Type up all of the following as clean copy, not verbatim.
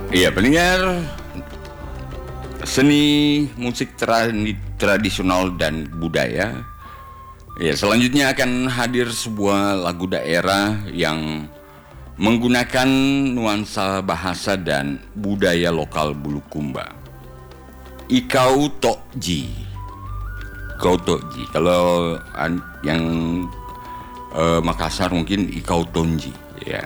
Iya, pendengar, seni musik tradisional dan budaya. Ya, selanjutnya akan hadir sebuah lagu daerah yang menggunakan nuansa bahasa dan budaya lokal Bulukumba. Ikau Tokji. Ikau Tokji. Kalau yang Makassar mungkin Ikau Tonji, ya.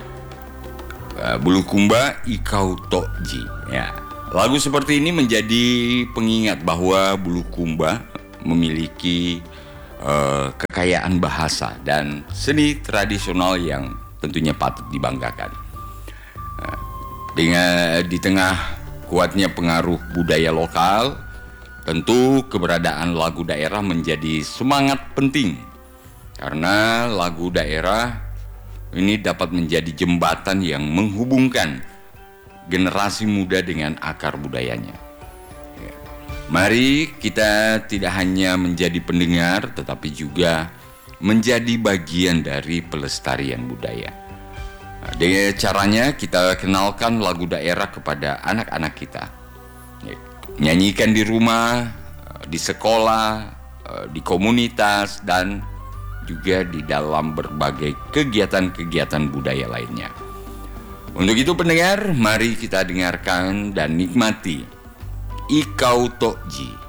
Bulukumba Ikau Tokji, ya. Lagu seperti ini menjadi pengingat bahwa Bulukumba memiliki kekayaan bahasa dan seni tradisional yang tentunya patut dibanggakan. Di tengah kuatnya pengaruh budaya lokal, tentu keberadaan lagu daerah menjadi semangat penting karena lagu daerah ini dapat menjadi jembatan yang menghubungkan generasi muda dengan akar budayanya. Mari kita tidak hanya menjadi pendengar, tetapi juga menjadi bagian dari pelestarian budaya. Dengan caranya kita kenalkan lagu daerah kepada anak-anak kita. Nyanyikan di rumah, di sekolah, di komunitas, dan juga di dalam berbagai kegiatan-kegiatan budaya lainnya. Untuk itu pendengar, mari kita dengarkan dan nikmati Ikau Tokji